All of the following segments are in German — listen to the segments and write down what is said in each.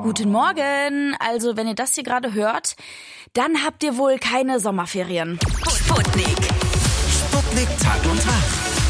Guten Morgen. Also, wenn ihr das hier gerade hört, dann habt ihr wohl keine Sommerferien. Sputnik. Sputnik Tag und Tag.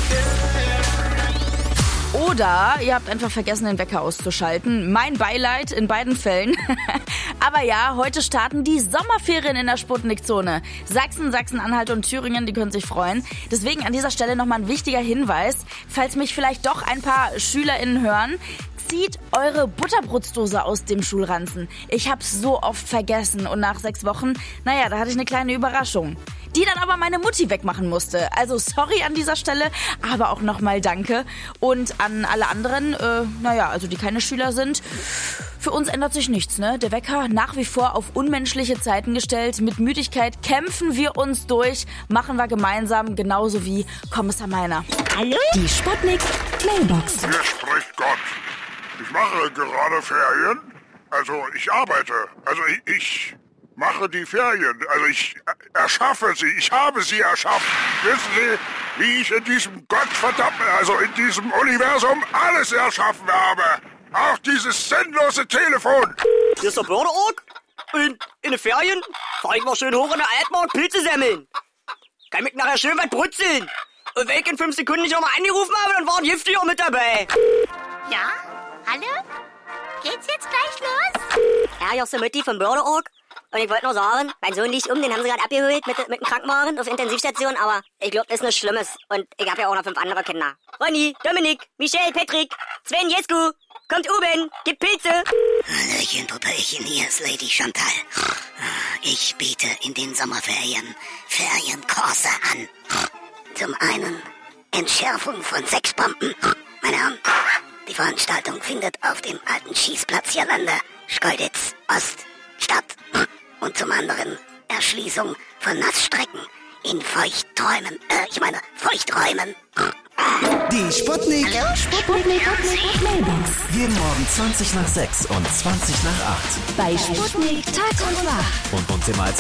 Oder ihr habt einfach vergessen, den Wecker auszuschalten. Mein Beileid in beiden Fällen. Aber ja, heute starten die Sommerferien in der Sputnik-Zone. Sachsen, Sachsen-Anhalt und Thüringen, die können sich freuen. Deswegen an dieser Stelle nochmal ein wichtiger Hinweis. Falls mich vielleicht doch ein paar SchülerInnen hören, zieht eure Butterbrotsdose aus dem Schulranzen. Ich hab's so oft vergessen und nach 6 Wochen, da hatte ich eine kleine Überraschung. Die dann aber meine Mutti wegmachen musste. Also sorry an dieser Stelle, aber auch nochmal danke. Und an alle anderen, also die keine Schüler sind, für uns ändert sich nichts, ne? Der Wecker nach wie vor auf unmenschliche Zeiten gestellt. Mit Müdigkeit kämpfen wir uns durch, machen wir gemeinsam, genauso wie Kommissar Meiner. Hallo? Die Sputnik Mailbox. Hier spricht Gott. Ich mache gerade Ferien. Also ich arbeite. Also ich mache die Ferien. Also ich erschaffe sie. Ich habe sie erschaffen. Wissen Sie, wie ich in diesem in diesem Universum alles erschaffen habe? Auch dieses sinnlose Telefon. Hier ist der Börderorg. Und in den Ferien fahre ich mal schön hoch in der Altmark Pilze sammeln. Kann mich nachher schön was brutzeln. Und wenn ich in 5 Sekunden nicht nochmal angerufen habe, dann war ein Giftiger mit dabei. Ja? Hallo? Geht's jetzt gleich los? Ja, hier ist der Mutti vom Börderorg. Und ich wollte nur sagen, mein Sohn liegt den haben sie gerade abgeholt mit dem Krankenwagen auf Intensivstation, aber ich glaube, das ist nichts Schlimmes. Und ich habe ja auch noch 5 andere Kinder. Ronny, Dominik, Michelle, Patrick, Sven, Jesku, kommt oben, gibt Pilze. Hallöchen, Puppelchen, hier ist Lady Chantal. Ich biete in den Sommerferien Ferienkurse an. Zum einen Entschärfung von Sexbomben. Meine Herren, die Veranstaltung findet auf dem alten Schießplatz hier an der Schkeuditz Ost statt. Und zum anderen Erschließung von Nassstrecken in Feuchträumen. Die Sputnik. Hallo? Sputnik Mailbox. Jeden Morgen 20 nach 6 und 20 nach 8. Bei Sputnik Tag und Wach. Und uns immer als